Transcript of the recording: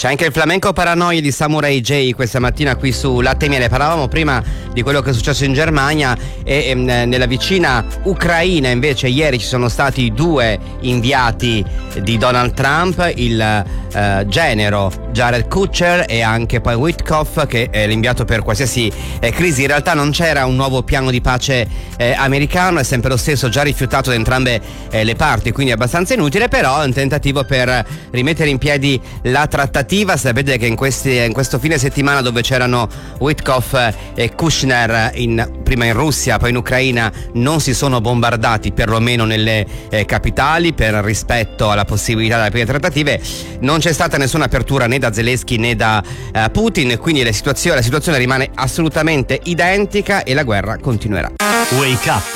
C'è anche il flamenco paranoia di Samurai J questa mattina qui su Latte e Miele. Parlavamo prima di quello che è successo in Germania e nella vicina Ucraina invece ieri ci sono stati 2 inviati di Donald Trump, il genero Jared Kushner e anche poi Witkoff, che è l'inviato per qualsiasi crisi. In realtà non c'era un nuovo piano di pace americano, è sempre lo stesso, già rifiutato da entrambe le parti, quindi è abbastanza inutile, però è un tentativo per rimettere in piedi la trattativa. Sapete che in questo fine settimana, dove c'erano Witkoff e Kushner prima in Russia poi in Ucraina, non si sono bombardati, perlomeno nelle capitali, per rispetto alla possibilità delle prime trattative. Non c'è stata nessuna apertura né da Zelensky né da Putin, quindi la situazione rimane assolutamente identica e la guerra continuerà. Wake Up